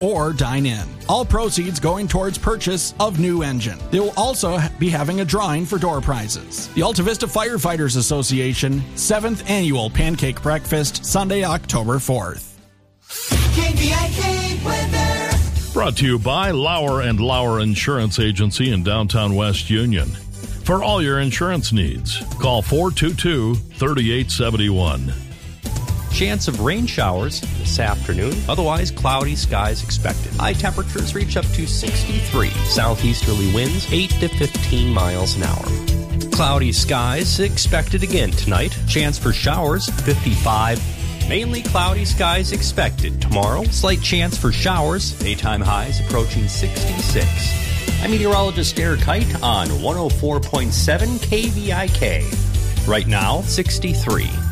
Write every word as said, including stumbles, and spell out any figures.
or dine in. All proceeds going towards purchase of new engine. They will also be having a drawing for door prizes. The Alta Vista Firefighters Association seventh Annual Pancake Breakfast, Sunday, October fourth. K V I K weather. Brought to you by Lauer and Lauer Insurance Agency in downtown West Union. For all your insurance needs, call four two two, three eight seven one. Chance of rain showers this afternoon. Otherwise, cloudy skies expected. High temperatures reach up to sixty-three. Southeasterly winds eight to fifteen miles an hour. Cloudy skies expected again tonight. Chance for showers fifty-five. Mainly cloudy skies expected tomorrow. Slight chance for showers. Daytime highs approaching sixty-six. I'm meteorologist Derek Kite on one oh four point seven K V I K. Right now, sixty-three.